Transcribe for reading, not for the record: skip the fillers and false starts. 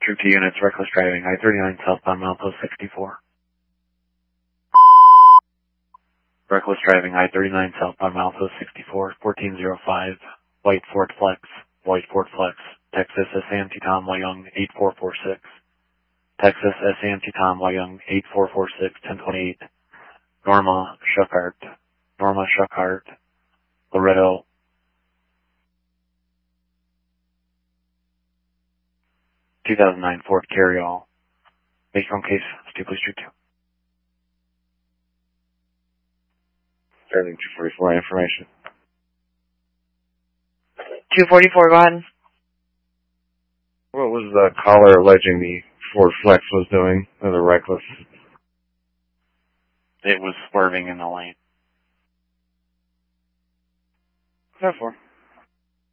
District 2 units, reckless driving, I-39 southbound milepost 64. Reckless driving, I-39 southbound milepost 64, 1405, white Ford Flex, Texas SAMT Tom Wyung 8446. Texas SAMT Tom Wyung 8446, 1028, Norma Shuckart, Loretto. 2009 Ford Carryall. Make your own case, Steve Street 2. Starting 244 information. 244, go ahead. What was the caller alleging the Ford Flex was doing? Or the reckless? It was swerving in the lane. 4.